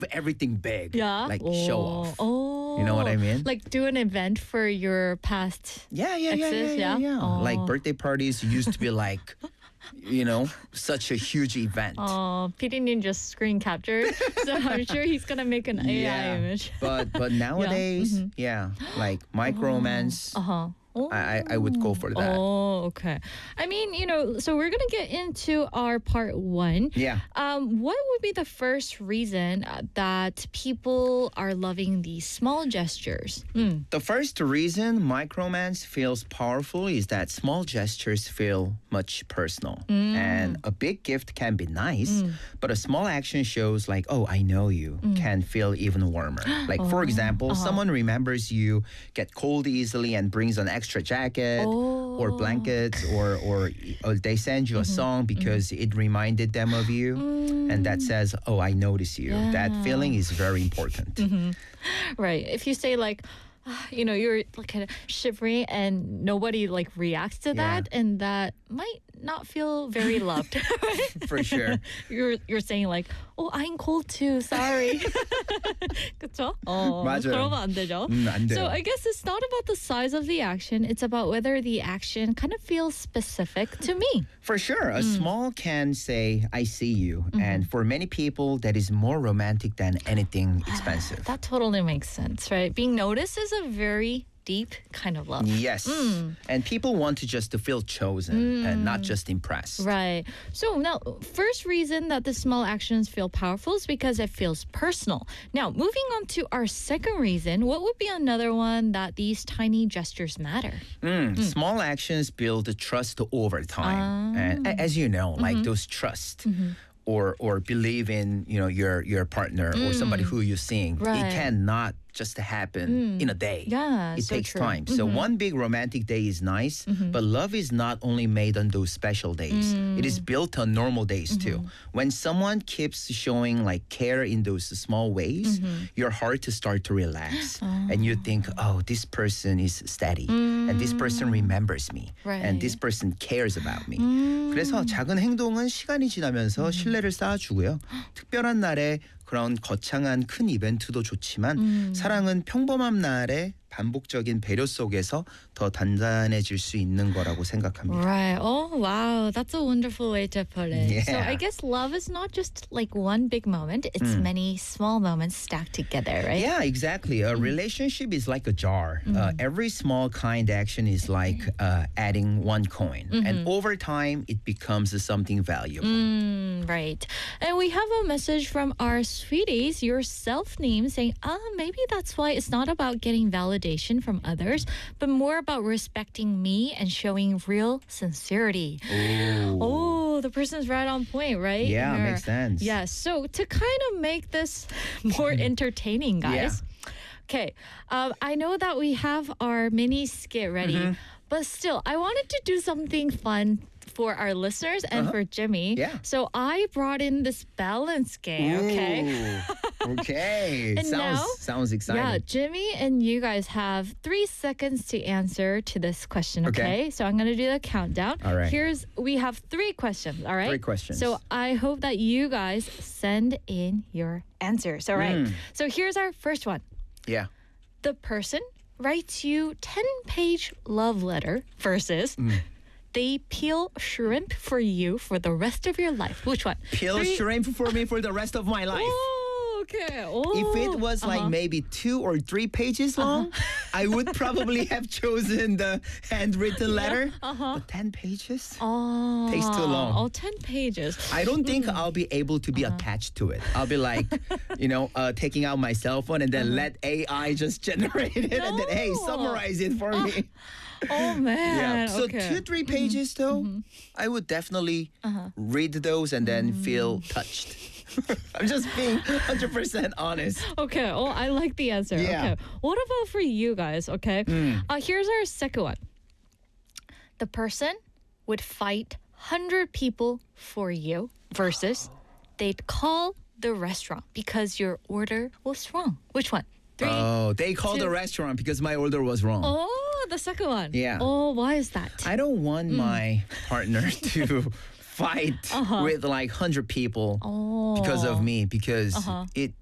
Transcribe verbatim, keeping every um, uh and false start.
everything big. Yeah. Like oh. show off. Oh. You know what I mean? Like do an event for your past. Yeah, yeah, yeah, exes, yeah, yeah. yeah? yeah. Like Oh. birthday parties used to be like, you know, such a huge event. Oh, 피디님 just screen captured. So I'm sure he's gonna make an A I yeah. image. But but nowadays, Mhm. yeah, like micromance, Uh huh. I I I would go for that. Oh, okay. I mean, you know, so we're gonna get into our part one. Yeah. Um, what would be the first reason uh, that people are loving these small gestures? Mm. The first reason micromance feels powerful is that small gestures feel much personal. And a big gift can be nice, but a small action shows like, oh, I know you, can feel even warmer. Like, for example, someone remembers you get cold easily and brings an extra jacket or Oh. blankets or, or, or they send you a song because it reminded them of you. And that says, oh, I notice you. That Yeah. feeling is very important. Right. If you say like, ah, you know, you're like kind of shivering and nobody like reacts to Yeah. that, and that might not feel very loved. For sure. you're you're saying like, oh, I'm cold too. Sorry. 그렇죠? 어, 맞아요. 그러면 안 되죠. 음, 안 돼요. So I guess it's not about the size of the action. It's about whether the action kind of feels specific to me. For sure, a small can say, I see you. And for many people, that is more romantic than anything expensive. That totally makes sense, right? Being noticed is a very deep kind of love. Yes. And people want to just to feel chosen and not just impressed. Right. So now, first reason that the small actions feel powerful is because it feels personal. Now, moving on to our second reason, what would be another one that these tiny gestures matter? Mm, Small actions build trust over time. And a- as you know, like those trust. Or, or believe in you know your your partner or somebody who you're seeing. Right. It cannot just happen in a day. Yeah, it so takes true. time. So one big romantic day is nice, but love is not only made on those special days. It is built on normal days too. When someone keeps showing like care in those small ways, your heart to start to relax, and you think, oh, this person is steady, and this person remembers me, and this person cares about me. 그래서 작은 행동은 시간이 지나면서 신뢰를 쌓아주고요. 특별한 날에 그런 거창한 큰 이벤트도 좋지만 사랑은 평범한 날에 반복적인 배려 속에서 더 단단해질 수 있는 거라고 생각합니다. Right. Oh, wow. That's a wonderful way to put it. So Yeah. I guess love is not just like one big moment. It's many small moments stacked together, right? Yeah, exactly. A relationship is like a jar. Uh, every small kind action is like uh, adding one coin. And over time, it becomes something valuable. Mm, right. And we have a message from our sweeties, your self-name, saying, ah, maybe that's why it's not about getting validation from others, but more about respecting me and showing real sincerity. Oh, the person's right on point, right? Yeah, Or- makes sense. Yeah, so to kind of make this more entertaining, guys. Okay, um, I know that we have our mini skit ready, Mm-hmm. but still, I wanted to do something fun for our listeners and for Jimmy. Yeah. So I brought in this balance game, okay? Ooh, okay. And sounds now- sounds exciting. Yeah, Jimmy and you guys have three seconds to answer to this question, okay? Okay. So I'm going to do the countdown. All right. Here's, we have three questions, all right? Three questions. So I hope that you guys send in your answers, all right? Mm. So here's our first one. Yeah. The person writes you ten-page love letter versus they peel shrimp for you for the rest of your life. Which one? Peel Three- shrimp for me for the rest of my life. Oh, okay. Oh. If it was like Uh-huh. maybe two or three pages long, I would probably have chosen the handwritten letter. uh-huh. But ten pages? Oh, Takes too long. Oh, ten pages. I don't think I'll be able to be attached to it. I'll be like, you know, uh, taking out my cell phone and then let A I just generate it and then, hey, No. summarize it for me. Oh man. Yeah. So okay. two, three pages though, I would definitely read those and then feel touched. I'm just being one hundred percent honest. Okay. Oh, I like the answer. Yeah. Okay. What about for you guys? Okay. Uh, here's our second one. The person would fight one hundred people for you versus they'd call the restaurant because your order was wrong. Which one? Three. Oh, they called two. the restaurant because my order was wrong. Oh, the second one. Yeah. Oh, why is that? I don't want my partner to fight with like one hundred people Oh. because of me because Uh-huh. it